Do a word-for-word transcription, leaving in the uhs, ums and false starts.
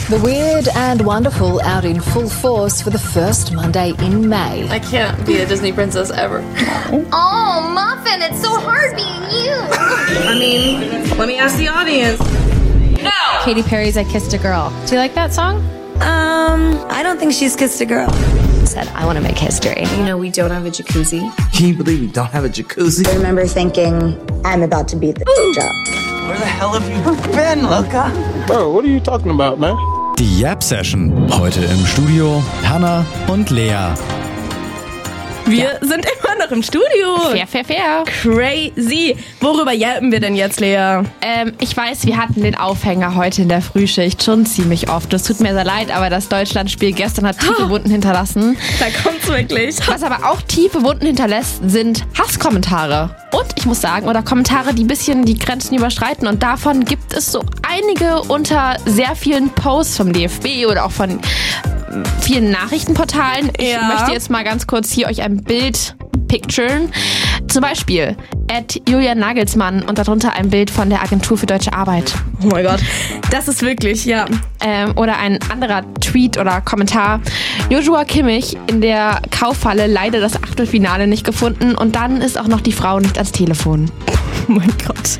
The Weird and Wonderful out in full force for the first Monday in May. I can't be a Disney princess ever. Oh, Muffin, it's so hard being you. I mean, let me ask the audience. No! Katy Perry's I Kissed a Girl. Do you like that song? Um, I don't think she's kissed a girl. Said, I want to make history. You know, we don't have a jacuzzi. Can you believe we don't have a jacuzzi? I remember thinking, I'm about to beat the job. Where the hell have you been, Luca? Bro, what are you talking about, man? Die Yap Session. Heute im Studio Hannah und Lea. Wir ja. sind immer noch im Studio. Fair, fair, fair. Crazy. Worüber jappen wir denn jetzt, Lea? Ähm, ich weiß, wir hatten den Aufhänger heute in der Frühschicht schon ziemlich oft. Es tut mir sehr leid, aber das Deutschlandspiel gestern hat tiefe oh. Wunden hinterlassen. Da kommt's wirklich. Was aber auch tiefe Wunden hinterlässt, sind Hasskommentare. Und ich muss sagen, oder Kommentare, die ein bisschen die Grenzen überschreiten. Und davon gibt es so einige unter sehr vielen Posts vom D F B oder auch von vielen Nachrichtenportalen. Ich ja. möchte jetzt mal ganz kurz hier euch ein Bild picturen. Zum Beispiel at Julian Nagelsmann und darunter ein Bild von der Agentur für Deutsche Arbeit. Oh mein Gott, das ist wirklich, ja. Ähm, oder ein anderer Tweet oder Kommentar. Joshua Kimmich in der Kaufhalle leider das Achtelfinale nicht gefunden und dann ist auch noch die Frau nicht ans Telefon. Oh mein Gott.